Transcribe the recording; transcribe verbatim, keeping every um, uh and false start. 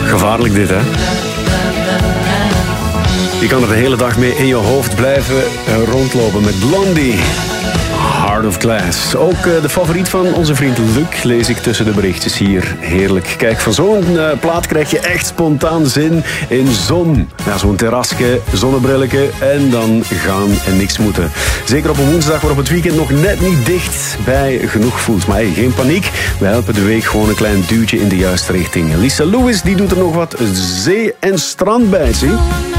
Gevaarlijk dit, hè? Je kan er de hele dag mee in je hoofd blijven rondlopen met Blondie. Heart of Glass. Ook uh, de favoriet van onze vriend Luc lees ik tussen de berichtjes hier. Heerlijk. Kijk, van zo'n uh, plaat krijg je echt spontaan zin in zon. Ja, zo'n terrasje, zonnebrilletje en dan gaan en niks moeten. Zeker op een woensdag waarop het weekend nog net niet dichtbij genoeg voelt. Maar hey, geen paniek. We helpen de week gewoon een klein duwtje in de juiste richting. Lisa Lewis die doet er nog wat zee- en strand bij, zie.